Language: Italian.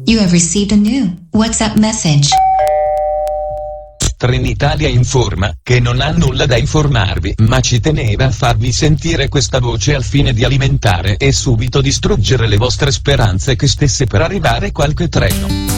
You have received a new WhatsApp message. Trenitalia informa che non ha nulla da informarvi, ma ci teneva a farvi sentire questa voce al fine di alimentare e subito distruggere le vostre speranze che stesse per arrivare qualche treno.